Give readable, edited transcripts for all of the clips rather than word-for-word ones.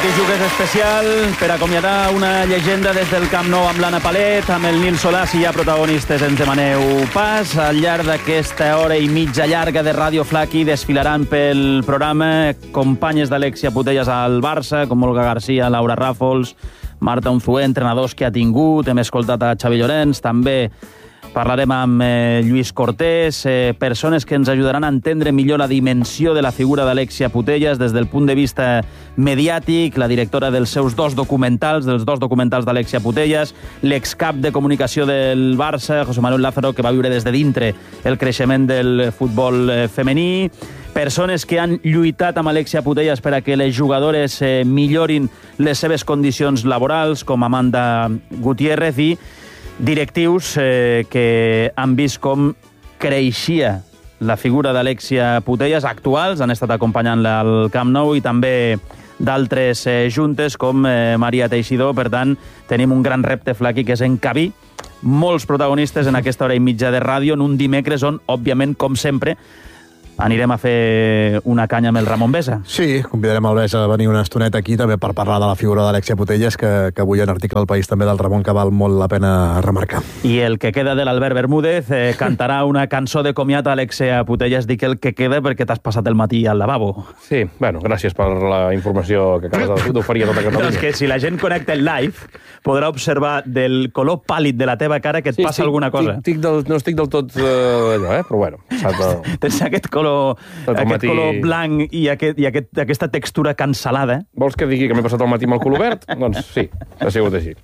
Qui jugues especial per acomiadar una llegenda des del Camp Nou amb l'Anna Palet, amb el Nil Solà. Si hi ha protagonistes, ens demaneu pas. Al llarg d'aquesta hora i mitja llarga de Ràdio Flaqui desfilaran pel programa companyes d'Alexia Putellas al Barça, com Olga Garcia, Laura Ràfols, Marta Unzué, entrenadors que ha tingut. Hem escoltat a Xavi Llorenç, també parlarem amb Lluís Cortés, persones que ens ajudaran a entendre millor la dimensió de la figura d'Alexia Putellas des del punt de vista mediàtic, la directora dels seus dos documentals, d'Alexia Putellas, l'excap de comunicació del Barça, José Manuel Lázaro, que va viure des de dintre el creixement del futbol femení, persones que han lluitat amb Alexia Putellas per a que les jugadores millorin les seves condicions laborals, com Amanda Gutiérrez, i directius que han vist com creixia la figura d'Alexia Putellas, actuals, han estat acompanyant-la al Camp Nou, i també d'altres juntes com Maria Teixidor. Per tant, tenim un gran repte, Flaqui, que és encabir molts protagonistes en aquesta hora i mitja de ràdio en un dimecres on, òbviament, com sempre, anirem a fer una canya amb el Ramon Besa. Sí, convidarem el Besa a venir una estoneta aquí també per parlar de la figura d'Alexia Putellas, que avui hi ha un article al País també del Ramon que val molt la pena remarcar. I el que queda de l'Albert Bermúdez cantarà una cançó de comiat a Alexia Putellas. Dic el que queda perquè t'has passat el matí al lavabo. Sí, bueno, gràcies per la informació que acabes d'oferir a tota Catalunya. És que si la gent connecta el live, podrà observar del color pàl·lid de la teva cara que et passa alguna cosa. No estic del tot allò, però bueno. Tens aquest color blanc i aquesta textura cansalada. Vols que digui que m'he passat el matí amb el color verd? Doncs sí, ha sigut així.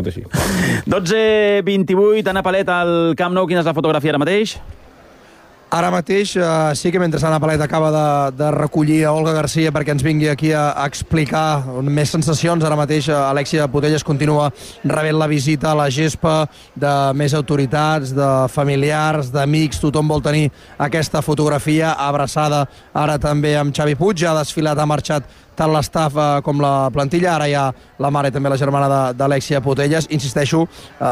12:28, Anna Palet al Camp Nou. Quina és la fotografia ara mateix? Ara mateix sí que mentre Anna Palet acaba de recollir a Olga Garcia perquè ens vingui aquí a explicar més sensacions, ara mateix Alexia Putellas continua rebent la visita a la gespa de més autoritats, de familiars, d'amics. Tothom vol tenir aquesta fotografia abraçada ara també amb Xavi Puig. Ja ha desfilat, ha marxat tant l'estaf com la plantilla. Ara hi ha la mare i també la germana d'Alexia Putellas. Insisteixo,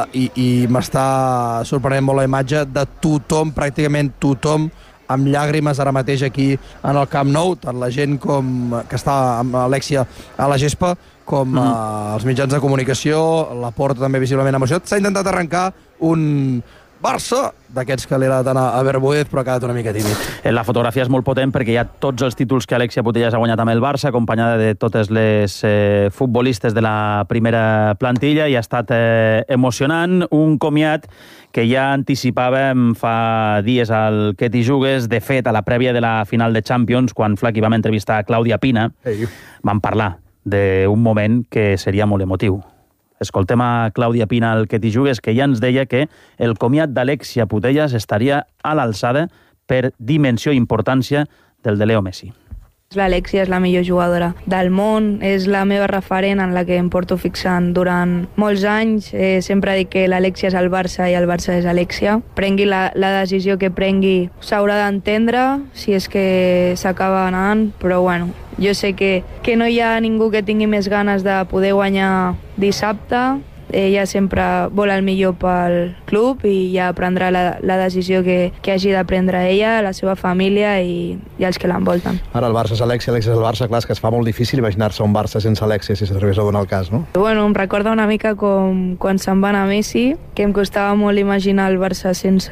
i m'està sorprenent molt la imatge de tothom, pràcticament tothom, amb llàgrimes ara mateix aquí en el Camp Nou, tant la gent que està amb Alexia a la gespa com els mitjans de comunicació, la Porta també visiblement emocionat. S'ha intentat arrencar un Barça d'aquests que li agrada tant a Bermúdez, però ha quedat una mica tímid. La fotografia és molt potent perquè hi ha tots els títols que Alexia Putellas ha guanyat amb el Barça, acompanyada de totes les futbolistes de la primera plantilla, i ha estat emocionant. Un comiat que ja anticipàvem fa dies al Que t'hi jugues. De fet, a la prèvia de la final de Champions, quan Flaqui vam entrevistar a Clàudia Pina, vam parlar d'un moment que seria molt emotiu. Escoltem a Clàudia Pina al Que t'hi jugues, que ja ens deia que el comiat d'Alexia Putellas estaria a l'alçada per dimensió i importància del de Leo Messi. L'Alexia és la millor jugadora del món, és la meva referent en la que em porto fixant durant molts anys. Sempre dic que l'Alexia és el Barça i el Barça és Alexia. Prengui la decisió que prengui, s'haurà d'entendre si és que s'acaba anant, però bueno, jo sé que no hi ha ningú que tingui més ganes de poder guanyar dissabte. Ella sempre vol el millor pel club i ja prendrà la decisió que hagi de prendre ella, la seva família i els que l'envolten. Ara el Barça és Alexia, Alexia és el Barça. Clar, és que es fa molt difícil imaginar-se un Barça sense Alexia, si s'arribés a donar el cas, no? Bueno, em recorda una mica com quan se'n va anar Messi, que em costava molt imaginar el Barça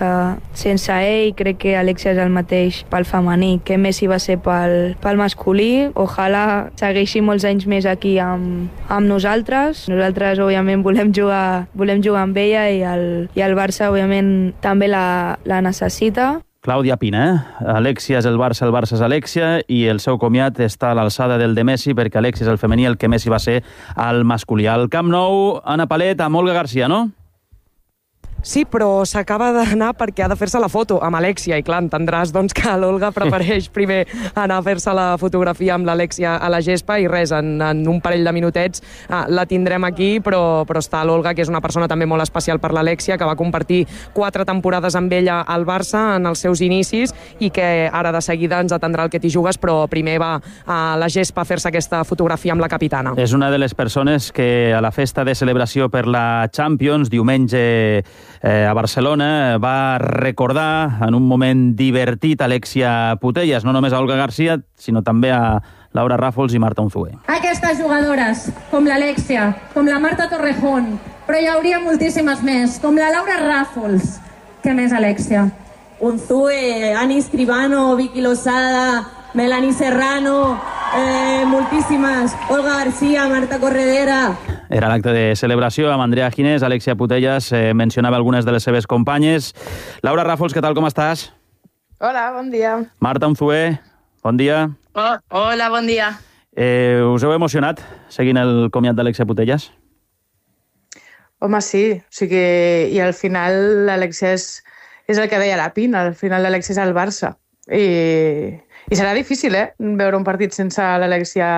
sense ell. Crec que Alexia és el mateix pel femení que Messi va ser pel masculí. Ojalà segueixi molts anys més aquí amb nosaltres. Nosaltres, òbviament, volem jugar amb ella i el Barça, òbviament, també la necessita. Clàudia Pina, Alexia és el Barça és Alexia, i el seu comiat està a l'alçada del de Messi, perquè Alexia és el femení, el que Messi va ser al masculí. Al Camp Nou, Anna Palet amb Olga Garcia, no? Sí, però s'acaba d'anar perquè ha de fer-se la foto amb Alexia, i clar, entendràs doncs, que l'Olga prefereix primer anar a fer-se la fotografia amb l'Alexia a la gespa, i res, en un parell de minutets la tindrem aquí, però està l'Olga, que és una persona també molt especial per l'Alexia, que va compartir 4 temporades amb ella al Barça en els seus inicis, i que ara de seguida ens atendrà el Que t'hi jugues, però primer va a la gespa a fer-se aquesta fotografia amb la capitana. És una de les persones que a la festa de celebració per la Champions, diumenge a Barcelona, va recordar en un moment divertit Alexia Putellas, no només a Olga Garcia, sinó també a Laura Ràfols i Marta Unzué. Aquestes jugadores, com l'Alexia, com la Marta Torrejón, però hi hauria moltíssimes més, com la Laura Ràfols. Què més, Alexia? Unzué, Ani Escribano, Vicky Losada, Melanie Serrano, moltíssimes, Olga García, Marta Corredera. Era l'acte de celebració amb Andrea Ginés, Alexia Putellas, mencionava algunes de les seves companyes. Laura Ràfols, què tal, com estàs? Hola, bon dia. Marta Unzué, bon dia. Hola, bon dia. Us heu emocionat seguint el comiat d'Alexia Putellas? Home, sí. O sigui, i al final l'Alexia és el que deia la Pina, al final l'Alexia és el Barça. I serà difícil, veure un partit sense l'Alexia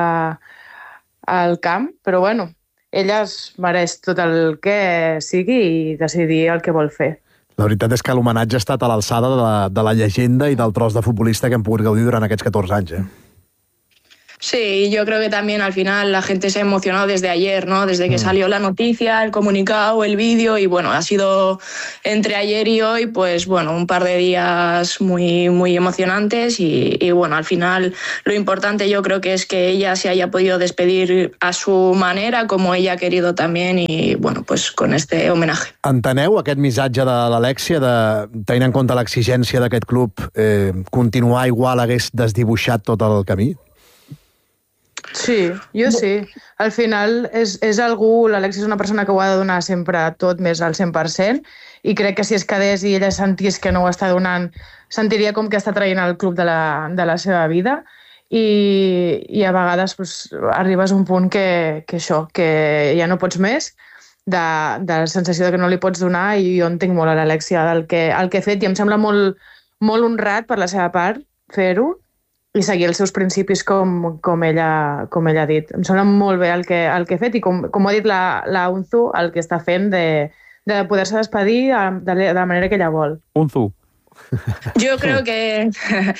al camp, però bueno, ella es mereix tot el que sigui i decidir el que vol fer. La veritat és que l'homenatge ha estat a l'alçada de la llegenda i del tros de futbolista que hem pogut gaudir durant aquests 14 anys, Sí, yo creo que también al final la gente se ha emocionado desde ayer, ¿no? Desde que salió la noticia, el comunicado, el vídeo y bueno, ha sido entre ayer y hoy, pues bueno, un par de días muy, muy emocionantes y bueno, al final lo importante yo creo que es que ella se haya podido despedir a su manera, como ella ha querido también y bueno, pues con este homenaje. Enteneu aquest missatge de l'Alexia tenint en compte l'exigència d'aquest club, continuar igual hagués desdibuixat tot el camí? Sí, jo sí. Al final és algú, l'Alexia és una persona que ho ha de donar sempre tot més al 100% i crec que si es quedés i ella sentís que no ho està donant, sentiria com que està traient el club de la seva vida i a vegades arribes a un punt que ja no pots més, de la sensació que no li pots donar i jo entenc molt a l'Alexia el que ha fet i em sembla molt, molt honrat per la seva part fer-ho i seguir els seus principis com ella ha dit. Em sembla molt bé el que ha fet i com ha dit la Unzu, el que està fent de poder-se despedir de la manera que ella vol. Unzu. Yo creo que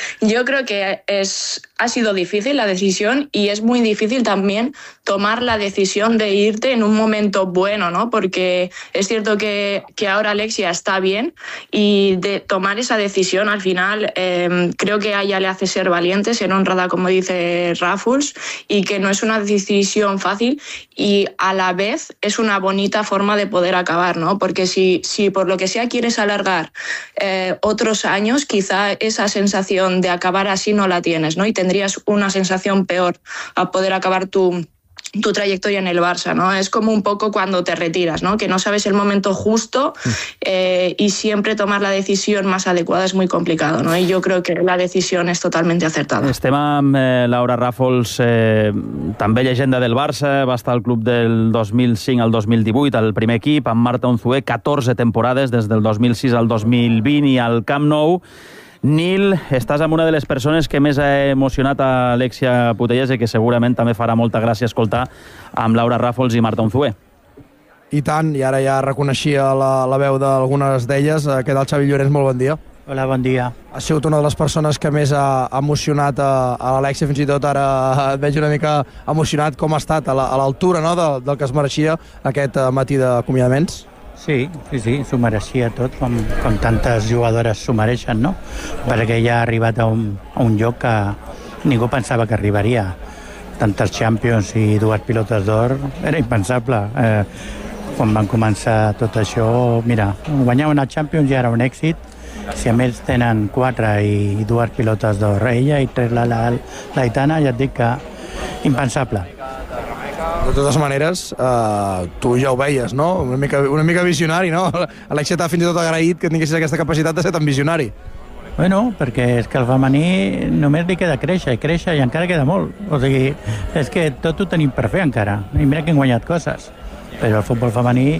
ha sido difícil la decisión y es muy difícil también tomar la decisión de irte en un momento bueno, ¿no? Porque es cierto que ahora Alexia está bien y de tomar esa decisión al final creo que a ella le hace ser valiente, ser honrada, como dice Ràfols, y que no es una decisión fácil y a la vez es una bonita forma de poder acabar, ¿no? Porque si por lo que sea quieres alargar otros años, quizá esa sensación de acabar así no la tienes, ¿no? Y tendrías una sensación peor a poder acabar tu trayectoria en el Barça, ¿no? Es como un poco cuando te retiras, ¿no? Que no sabes el momento justo y siempre tomar la decisión más adecuada es muy complicado, ¿no? Y yo creo que la decisión es totalmente acertada. Estem amb Laura Ràfols, també llegenda del Barça, va estar al club del 2005 al 2018, al primer equip, amb Marta Unzué, 14 temporades, des del 2006 al 2020 i al Camp Nou. Nil, estàs amb una de les persones que més ha emocionat a Alexia Putellas i que segurament també farà molta gràcia escoltar amb Laura Ràfols i Marta Unzué. I tant, i ara ja reconeixia la veu d'algunes d'elles. Què tal, Xavi Llorens? Molt bon dia. Hola, bon dia. Ha sigut una de les persones que més ha emocionat a l'Alexia, fins i tot ara et veig una mica emocionat. Com ha estat a l'altura, no?, del que es mereixia aquest matí d'acomiadaments? Sí, s'ho mereixia tot, com tantes jugadores s'ho mereixen, no? Perquè ja ha arribat a un lloc que ningú pensava que arribaria. Tantes Champions i 2 pilotes d'or, era impensable. Quan van començar tot això, mira, guanyar una Champions ja era un èxit. Si a més tenen 4 i 2 pilotes d'or, ella i 3 l'Aitana, ja et dic que impensable. De totes maneres, tu ja ho veies, no? Una mica visionari, no? Alexia t'ha fins i tot agraït que tinguessis aquesta capacitat de ser tan visionari. Bueno, perquè és que al femení només li queda créixer i encara queda molt. O sigui, és que tot ho tenim per fer encara. I mira que hem guanyat coses. Però el futbol femení,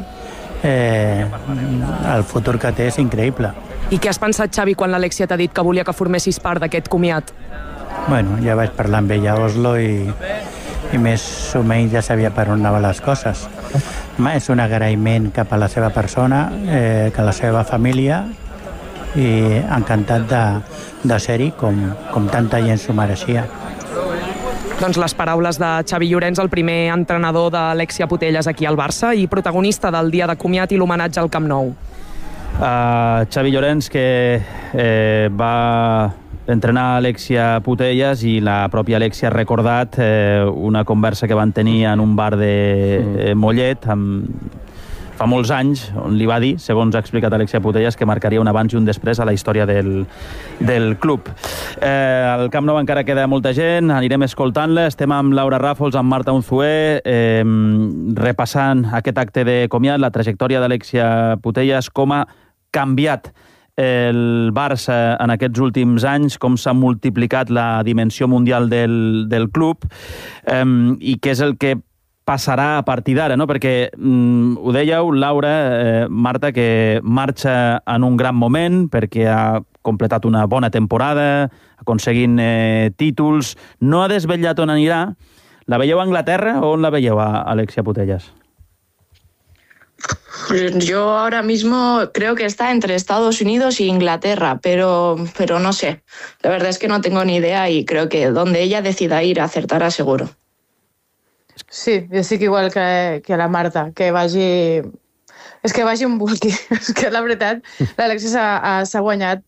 el futur que té és increïble. I què has pensat, Xavi, quan l'Alexia t'ha dit que volia que formessis part d'aquest comiat? Bueno, ja vaig parlar amb ella a Oslo i més o menys ja sabia per on anaven les coses. És un agraïment cap a la seva persona, cap a la seva família, i encantat de ser-hi com tanta gent s'ho mereixia. Doncs les paraules de Xavi Llorens, el primer entrenador d'Alexia Putellas aquí al Barça i protagonista del dia de comiat i l'homenatge al Camp Nou. Xavi Llorens, que va entrenar Alexia Putellas i la pròpia Alexia ha recordat una conversa que van tenir en un bar de Mollet fa molts anys, on li va dir, segons ha explicat Alexia Putellas, que marcaria un abans i un després a la història del club. Al Camp Nou encara queda molta gent, anirem escoltant-la. Estem amb Laura Ràfols, amb Marta Unzué, repassant aquest acte de comiat, la trajectòria d'Alexia Putellas, com ha canviat el Barça en aquests últims anys, com s'ha multiplicat la dimensió mundial del club i què és el que passarà a partir d'ara, no? Perquè ho dèieu, Laura, Marta, que marxa en un gran moment perquè ha completat una bona temporada, aconseguint títols. No ha desvetllat on anirà. La veieu a Anglaterra o on la veieu a Alexia Putellas? Yo ahora mismo creo que está entre Estados Unidos y Inglaterra, pero no sé. La verdad es que no tengo ni idea y creo que donde ella decida ir acertará seguro. Sí, jo estic igual que la Marta, que vagi... És que vagi on vulgui. És que la veritat, l'Alexia s'ha guanyat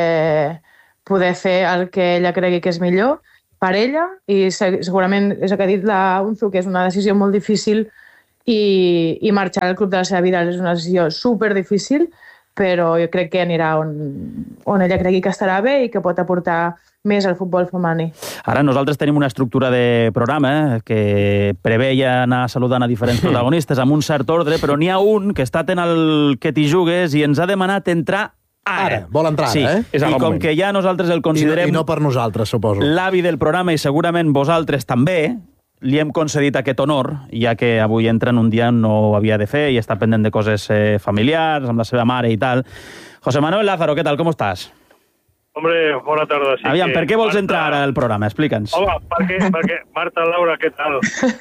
poder fer el que ella cregui que és millor per ella i segurament és el que ha dit la Unzu, que és una decisió molt difícil i marxar al club de la seva vida és una decisió superdifícil, però jo crec que anirà on ella cregui que estarà bé i que pot aportar més al futbol femení. Ara nosaltres tenim una estructura de programa que preveia anar saludant a diferents protagonistes amb un cert ordre, però n'hi ha un que està atent al que t'hi jugues i ens ha demanat entrar ara. Vol entrar sí. ara, I com que ja nosaltres el considerem... I no per nosaltres, suposo. L'avi del programa i segurament vosaltres també, li hem concedit aquest honor, ja que avui entra en un dia on no ho havia de fer i està pendent de coses familiars, amb la seva mare i tal. José Manuel Lázaro, què tal, com estàs? Hombre, bona tarda. Sí. Aviam, per què vols entrar ara al programa? Explica'ns. Home, perquè Marta, Laura, què tal?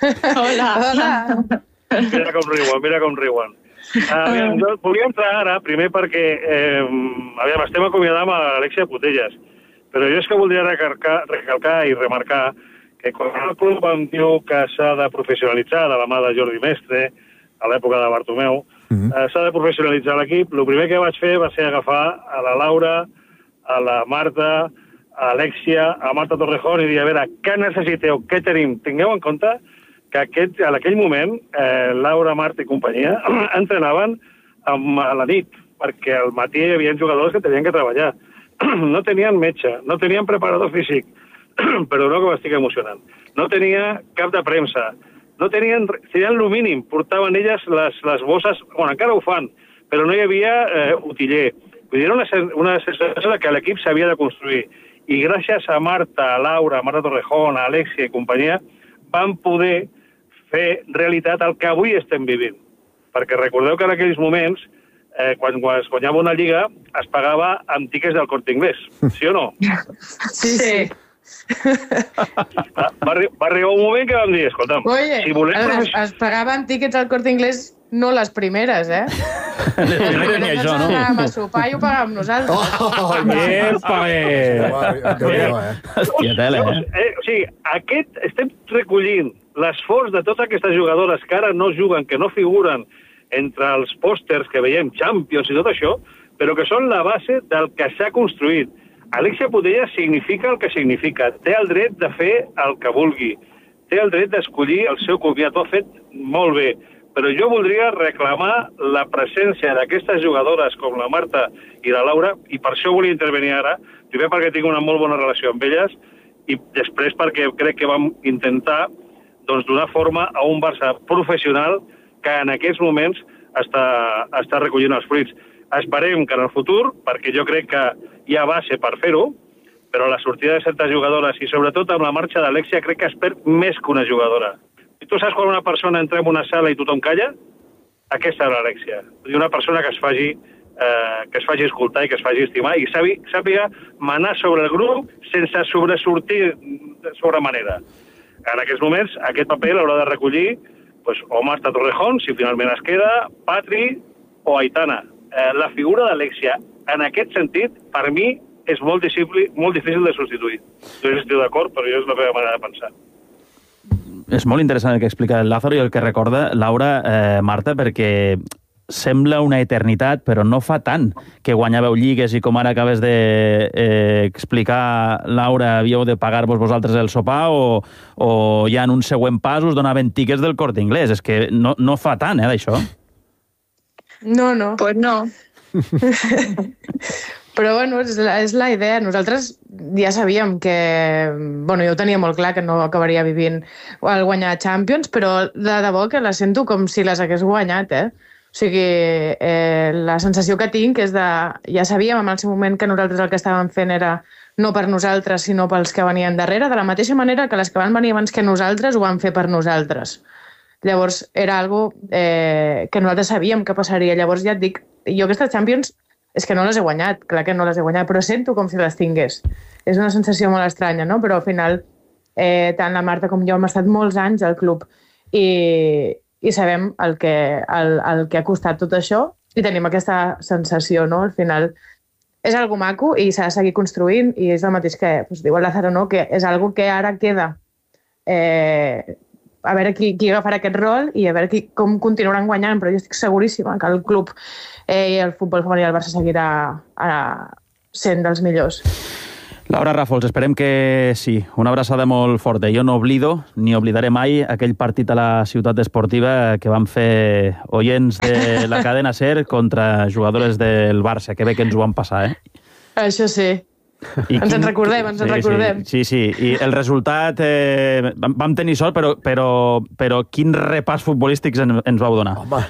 Hola. Mira com riuen. Aviam, volia entrar ara, primer perquè estem acomiadant a Alexia Putellas, però jo és que voldria recalcar i remarcar que quan el club em diu que s'ha de professionalitzar de la mà de Jordi Mestre, a l'època de Bartomeu, s'ha de professionalitzar l'equip, el primer que vaig fer va ser agafar a la Laura, a la Marta, a Alexia, a Marta Torrejón i dir, a veure, què necessiteu, què tenim? Tingueu en compte que en aquell moment Laura, Marta i companyia entrenaven a la nit, perquè al matí hi havia jugadors que tenien que treballar. No tenien metge, no tenien preparador físic, perdoneu que m'estic emocionant. No tenia cap de premsa, tenien el mínim, portaven elles les bosses, bueno, encara ho fan, però no hi havia utiller. Vull dir, era una sensació que l'equip s'havia de construir. I gràcies a Marta, a Laura, a Marta Torrejón, a Alexia i companyia, van poder fer realitat el que avui estem vivint. Perquè recordeu que en aquells moments, quan es guanyava una lliga, es pagava amb tiquets del Corte Inglés. Sí o no? Sí. Va arribar un moment que vam dir, escolta'm, si volem... Es pagaven tíquets al Corte Inglés, no les primeres, Les primeres ni això, no? Anàvem a sopar i ho pagàvem nosaltres. Hòstia, tela, O sigui, estem recollint l'esforç de totes aquestes jugadores que ara no juguen, que no figuren entre els pòsters que veiem, Champions i tot això, però que són la base del que s'ha construït. Alexia Putellas significa el que significa. Té el dret de fer el que vulgui. Té el dret d'escollir el seu comiat. Ho ha fet molt bé. Però jo voldria reclamar la presència d'aquestes jugadores com la Marta i la Laura, i per això volia intervenir ara, primer perquè tinc una molt bona relació amb elles, i després perquè crec que vam intentar donar forma a un Barça professional que en aquests moments està recollint els fruits. Esperem que en el futur, perquè jo crec que hi ha base per fer-ho, però la sortida de certes jugadores i sobretot amb la marxa d'Alexia crec que es perd més que una jugadora. I tu saps quan una persona entra en una sala i tothom calla? Aquesta és l'Alexia. Una persona que es faci escoltar i que es faci estimar i sàpiga manar sobre el grup sense sobresortir sobre manera. En aquests moments aquest paper l'haurà de recollir o Marta Torrejón, si finalment es queda, Patri o Aitana. La figura d'Alexia, en aquest sentit, per mi, és molt difícil de substituir. Jo estic d'acord, però jo és la meva manera de pensar. És molt interessant el que explica el Lázaro i el que recorda Laura, Marta, perquè sembla una eternitat, però no fa tant que guanyàveu lligues i com ara acabes d'explicar, Laura, havíeu de pagar-vos vosaltres el sopar o ja en un següent pas us donaven tiquets del Corte Inglés. És que no fa tant, d'això. No. Pues no. Però, bueno, és la idea. Nosaltres ja sabíem que... Bueno, jo ho tenia molt clar que no acabaria vivint al guanyar Champions, però de debò que la sento com si les hagués guanyat, O sigui, la sensació que tinc és de... Ja sabíem en el seu moment que nosaltres el que estàvem fent era no per nosaltres, sinó pels que venien darrere, de la mateixa manera que les que van venir abans que nosaltres ho van fer per nosaltres. Llavors, era algo que nosaltres sabíem que passaria. Llavors, ja et dic, jo aquestes Champions és que no les he guanyat, clar que no les he guanyat, però sento com si les tingués. És una sensació molt estranya, no? Però al final, tant la Marta com jo hem estat molts anys al club i sabem el que ha costat tot això i tenim aquesta sensació, no? Al final és algo maco i s'ha de seguir construint i és el mateix que diu el Lázaro, no? Que és algo que ara queda a veure qui agafarà aquest rol i a veure com continuaran guanyant, però jo estic seguríssima que el club i el futbol femení del Barça seguirà sent dels millors. Laura Ràfols, esperem que sí. Una abraçada molt forta. Jo no oblido, ni oblidaré mai, aquell partit a la Ciutat Esportiva que van fer oients de la cadena SER contra jugadores del Barça. Que bé que ens ho van passar, Això sí. Ens en recordem. Sí. I el resultat... vam tenir sort, però quin repàs futbolístic ens vau donar. Home.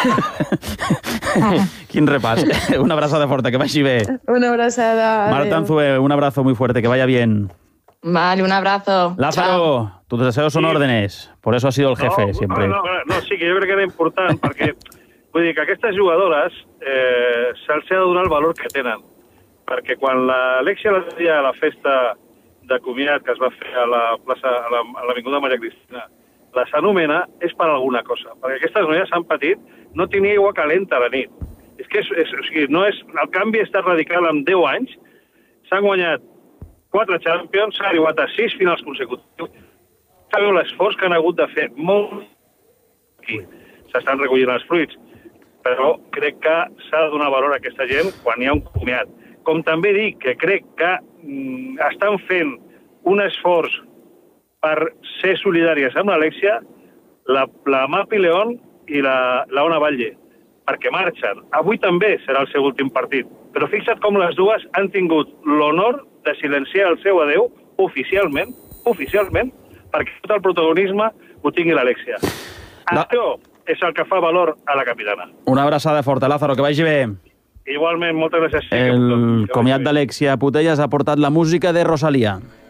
Quin repàs. Una abraçada forta, que vagi bé. Una abraçada. Marta Anzue, un abrazo muy fuerte, que vaya bien. Vale, un abrazo. Lázaro, tus deseos son órdenes. Por eso has sido el jefe, siempre. No, sí, que jo crec que era important, perquè vull dir que aquestes jugadores se'ls ha de donar el valor que tenen. Perquè quan l'Alexia l'altre dia a la festa de comiat que es va fer a la plaça, a l'Avinguda Maria Cristina, les anomena és per alguna cosa. Perquè aquestes noies han patit, no tenia aigua calenta a la nit. És que no és, el canvi està radical en 10 anys. S'han guanyat 4 Champions, s'han arribat a 6 finals consecutius. Sabeu l'esforç que han hagut de fer molt aquí. S'estan recollint els fruits. Però crec que s'ha de donar valor a aquesta gent quan hi ha un comiat. Com també dic que crec que estan fent un esforç per ser solidàries amb l'Alexia, la Mapi León i la Ona Batlle, perquè marxen. Avui també serà el seu últim partit, però fixa't com les dues han tingut l'honor de silenciar el seu adeu oficialment, perquè tot el protagonisme ho tingui l'Alexia. Això és el que fa valor a la capitana. Una abraçada forta, Lázaro, que vagi bé. Igualment, moltes gràcies. El comiat d'Alexia Putellas ha portat la música de Rosalía.